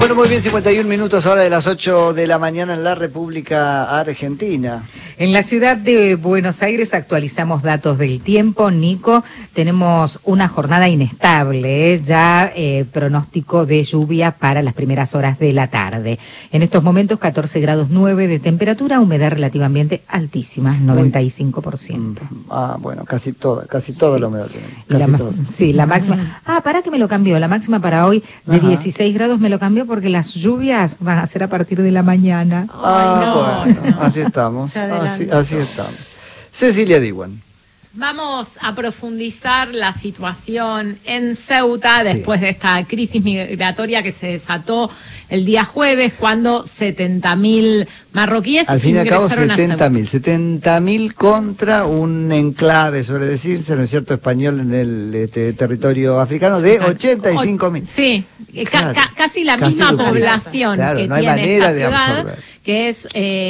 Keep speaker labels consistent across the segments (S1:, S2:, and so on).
S1: Bueno, muy bien, 51 minutos ahora de las 8 de la mañana en la República Argentina.
S2: En la ciudad de Buenos Aires actualizamos datos del tiempo. Nico, tenemos una jornada inestable, ya pronóstico de lluvia para las primeras horas de la tarde. En estos momentos 14 grados 9 de temperatura, humedad relativamente altísima, 95%.
S1: Bueno, casi toda
S2: sí.
S1: La humedad tenemos.
S2: Sí, la máxima. Para que me lo cambió, la máxima para hoy de 16 grados me lo cambió porque las lluvias van a ser a partir de la mañana.
S1: Bueno, así estamos. Así estamos. Cecilia Diwan.
S3: Vamos a profundizar la situación en Ceuta después de esta crisis migratoria que se desató el día jueves cuando 70.000 marroquíes
S1: al fin y al cabo
S3: ingresaron
S1: 70.000 contra un enclave, suele decirse, ¿no es cierto?, español en el territorio africano de 85.000.
S3: Sí, claro, casi la misma población que
S1: no hay
S3: tiene
S1: manera
S3: esta ciudad, que es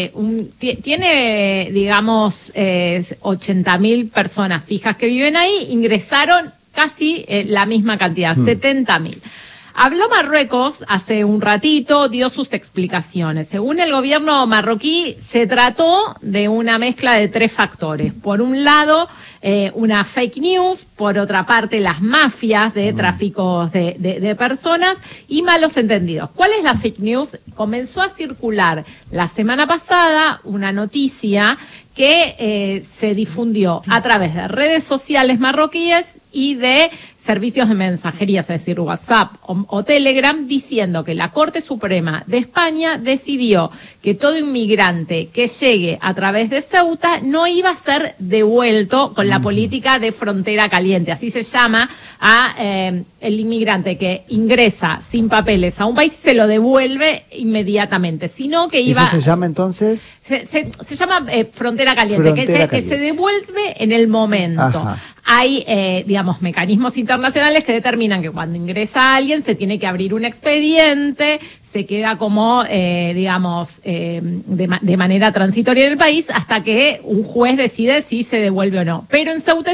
S3: tiene, digamos, 80.000 personas fijas que viven ahí, ingresaron casi la misma cantidad, 70.000. Habló Marruecos hace un ratito, dio sus explicaciones. Según el gobierno marroquí, se trató de una mezcla de 3 factores. Por un lado, una fake news, por otra parte, las mafias de tráficos de personas y malos entendidos. ¿Cuál es la fake news? Comenzó a circular la semana pasada una noticia que se difundió a través de redes sociales marroquíes y de servicios de mensajería, es decir, WhatsApp o Telegram, diciendo que la Corte Suprema de España decidió que todo inmigrante que llegue a través de Ceuta no iba a ser devuelto con la política de frontera caliente. Así se llama a el inmigrante que ingresa sin papeles a un país y se lo devuelve inmediatamente, sino que iba...
S1: ¿Eso se llama entonces?
S3: Se llama frontera caliente, que se devuelve en el momento.
S1: Ajá.
S3: Hay, digamos, mecanismos internacionales que determinan que cuando ingresa alguien se tiene que abrir un expediente, se queda como, digamos, de manera transitoria en el país hasta que un juez decide si se devuelve o no. Pero en Ceuta